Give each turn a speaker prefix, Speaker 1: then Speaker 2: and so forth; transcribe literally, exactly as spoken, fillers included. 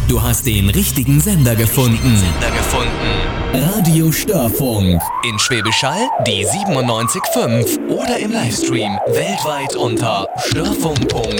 Speaker 1: Du hast den richtigen Sender gefunden.
Speaker 2: Sender gefunden.
Speaker 1: Radio Störfunk.
Speaker 2: In Schwäbisch Hall die siebenundneunzig Komma fünf oder im Livestream weltweit unter störfunk punkt